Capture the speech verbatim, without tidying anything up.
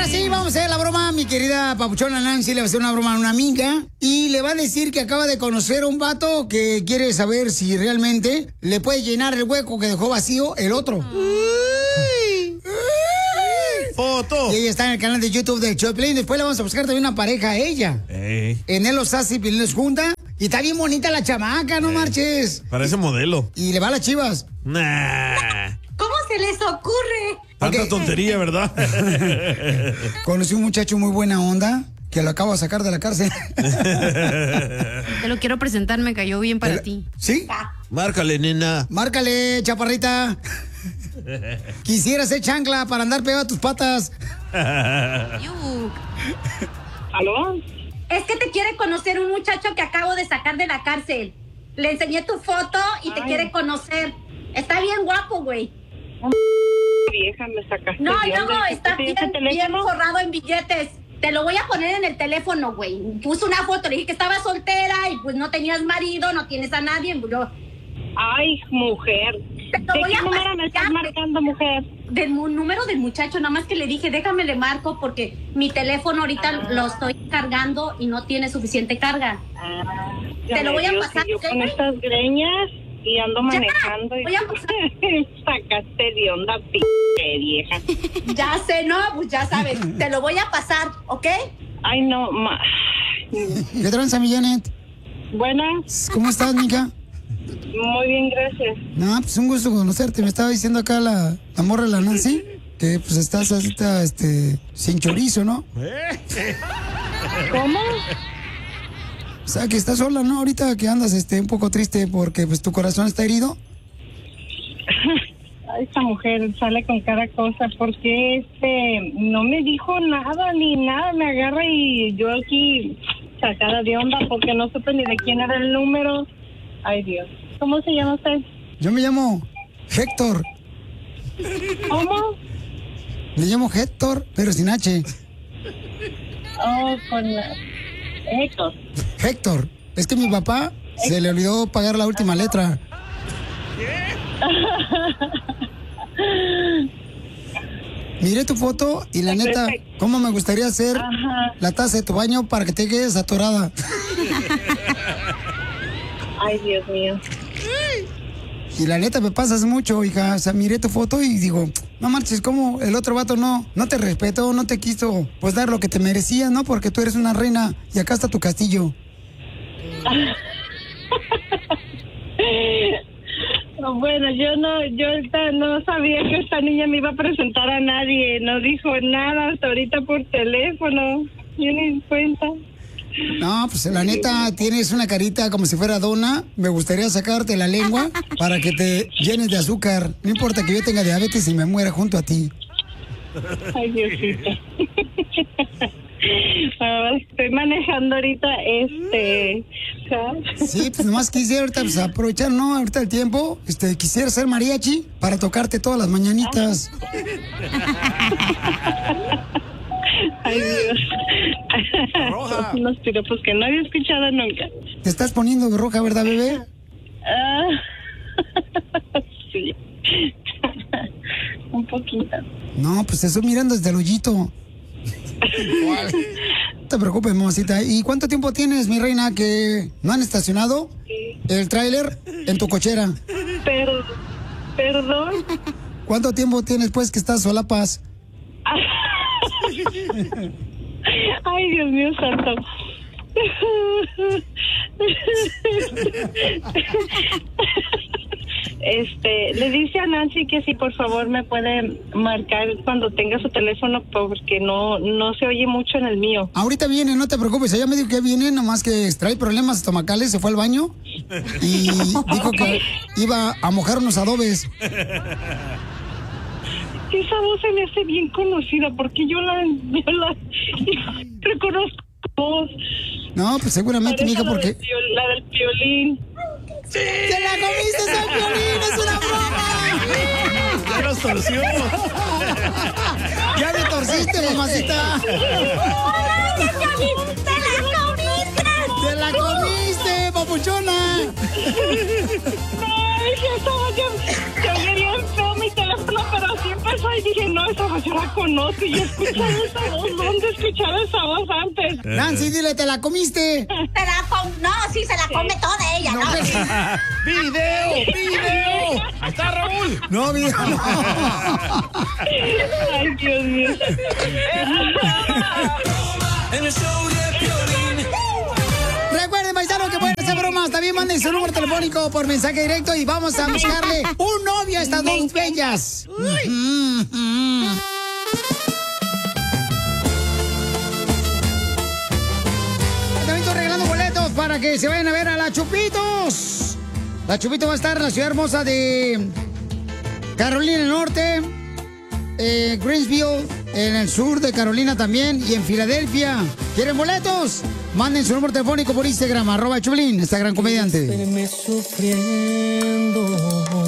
sí, vamos a hacer la broma. Mi querida papuchona Nancy le va a hacer una broma a una amiga y le va a decir que acaba de conocer a un vato que quiere saber si realmente le puede llenar el hueco que dejó vacío el otro. Uy. Foto. Y ella está en el canal de YouTube del Choplin. Después le vamos a buscar también una pareja a ella. Ey. En él los hace y Piolín los junta. Y está bien bonita la chamaca, no Ey. marches. Parece modelo. Y le va a las Chivas. Nah. ¿Cómo se les ocurre? Tanta Okay. tontería, ¿verdad? Conocí un muchacho muy buena onda que lo acabo de sacar de la cárcel. Te lo quiero presentar, me cayó bien para ¿El? ti. ¿Sí? Márcale, nena. Márcale, chaparrita. Quisiera ser chancla para andar pegado a tus patas. Yuc. ¿Aló? Es que te quiere conocer un muchacho que acabo de sacar de la cárcel. Le enseñé tu foto y te Ay. quiere conocer. Está bien guapo, güey. Vieja, me sacaste. No, luego está bien, bien forrado en billetes. Te lo voy a poner en el teléfono, güey. Puse una foto, le dije que estaba soltera y pues no tenías marido, no tienes a nadie. Yo... Ay, mujer. Te lo ¿De voy qué a número me estás marcando, mujer? Del número del muchacho, nada más que le dije, déjame le marco porque mi teléfono ahorita ah. lo estoy cargando y no tiene suficiente carga. Ah, Te lo voy a pasar. Yo con estas greñas y ando manejando ya, y voy a sacaste de onda, p*** vieja. Ya sé, no, pues ya sabes, te lo voy a pasar, ¿ok? Ay, no, ma... ¿Qué tranza, mi Janet? Buenas. ¿Cómo estás, mija? Muy bien, gracias. No, pues un gusto conocerte. Me estaba diciendo acá la, la morra, la Nancy, que pues estás ahorita, este, sin chorizo, ¿no? ¿Cómo? O sea, que estás sola, ¿no? Ahorita que andas, este, un poco triste porque, pues, tu corazón está herido. Esta mujer sale con cada cosa porque, este, no me dijo nada ni nada. Me agarra y yo aquí sacada de onda porque no supe ni de quién era el número. Ay, Dios. ¿Cómo se llama usted? Yo me llamo Héctor. ¿Cómo? Le llamo Héctor, pero sin H. Oh, con la... Héctor. Héctor. Es que mi papá Héctor. se le olvidó pagar la última letra. Miré tu foto y la neta, ¿cómo me gustaría hacer Ajá. la taza de tu baño para que te quedes atorada? Ay, Dios mío. Y la neta me pasas mucho, hija. O sea, miré tu foto y digo, no marches, ¿cómo el otro vato no, no te respetó, no te quiso pues dar lo que te merecía, ¿no? Porque tú eres una reina y acá está tu castillo. Bueno, yo no, yo esta, no sabía que esta niña me iba a presentar a nadie. No dijo nada hasta ahorita por teléfono. Yo ni en cuenta. No, pues la neta tienes una carita como si fuera dona. Me gustaría sacarte la lengua para que te llenes de azúcar. No importa que yo tenga diabetes y me muera junto a ti. Ay, Diosito. Ah, estoy manejando ahorita este. Sí, pues nomás quisiera ahorita pues, aprovechar, ¿no? Ahorita el tiempo. Este, quisiera ser mariachi para tocarte todas las mañanitas. Ay, Dios. Roja. Unos piropos que no había escuchado nunca. Te estás poniendo roja, ¿verdad, bebé? Ah, sí. Un poquito. No, pues te estoy mirando desde el hoyito. No te preocupes, mamacita. ¿Y cuánto tiempo tienes, mi reina, que no han estacionado sí. el tráiler en tu cochera? Pero, perdón. ¿Cuánto tiempo tienes, pues, que estás solapas? Ay, Dios mío santo. Este, le dice a Nancy que si por favor me puede marcar cuando tenga su teléfono porque no no se oye mucho en el mío. Ahorita viene, no te preocupes, ella me dijo que viene, nomás que trae problemas estomacales, se fue al baño y dijo que iba a mojar unos adobes. Esa voz se me hace bien conocida porque yo la, yo la reconozco voz. No, pues seguramente, mija, porque... La del, piol, la del violín. ¡Sí! ¡Te la comiste, ese violín! ¡Es una broma! ¡Ya nos torció! ¡Ya me torciste, mamacita! ¡Te la comiste! ¡Te la comiste, papuchona! dije, estaba bien, se oye bien feo mi teléfono, pero así empezó y dije, no, esa voz yo la conozco y escuchar esa voz, ¿dónde escuchar esa voz antes? Nancy, dile, ¿te la comiste? Se la com no, sí, se la come toda ella, ¿no? ¡Video! ¡Video! ¡Ahí está Raúl! No, video, no. Ay, Dios mío. Recuerden, paisanos, que pueden hacer bromas. También manden su número telefónico por mensaje directo y vamos a buscarle un novio a estas dos bellas. Mm, mm. También estoy regalando boletos para que se vayan a ver a la Chupitos. La Chupitos va a estar en la ciudad hermosa de Carolina del Norte, eh, Greensville, en el sur de Carolina también, y en Filadelfia. ¿Quieren boletos? Manden su número telefónico por Instagram, arroba Choplin, esta gran comediante. Verme sufriendo.